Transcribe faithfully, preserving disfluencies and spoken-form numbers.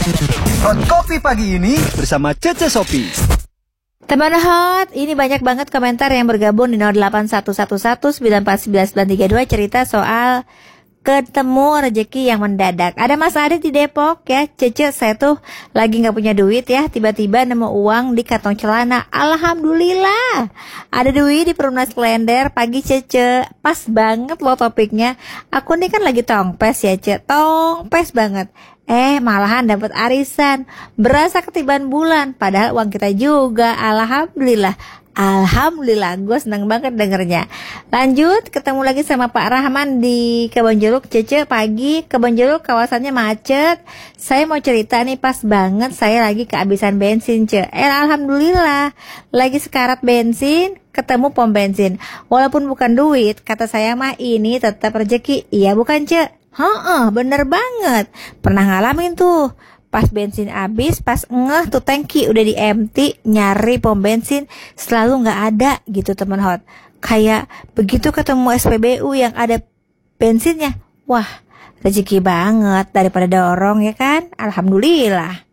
Hot Coffee pagi ini bersama Cece Sophie. Teman Hot, ini banyak banget komentar yang bergabung di nol delapan satu satu satu sembilan empat sembilan sembilan tiga dua cerita soal ketemu rezeki yang mendadak. Ada Mas Adit di Depok ya. Cece, saya tuh lagi gak punya duit ya, tiba-tiba nemu uang di kantong celana. Alhamdulillah ada duit di perunas kalender. Pagi Cece, pas banget loh topiknya. Aku nih kan lagi tongpes ya Ce, tongpes banget. Eh malahan dapat arisan, berasa ketiban bulan, padahal uang kita juga. Alhamdulillah. Alhamdulillah, gue senang banget dengernya. Lanjut, ketemu lagi sama Pak Rahman di Kebonjeruk. Cece, pagi Kebonjeruk kawasannya macet. Saya mau cerita nih, pas banget saya lagi kehabisan bensin Ce. Eh alhamdulillah, lagi sekarat bensin, ketemu pom bensin. Walaupun bukan duit, kata saya mah ini tetap rezeki. Iya bukan Ce? Heeh, bener banget. Pernah ngalamin tuh. Pas bensin habis, pas ngeh tuh tangki udah di empty, nyari pom bensin selalu nggak ada gitu teman Hot. Kayak begitu ketemu S P B U yang ada bensinnya, wah rezeki banget daripada dorong ya kan. Alhamdulillah.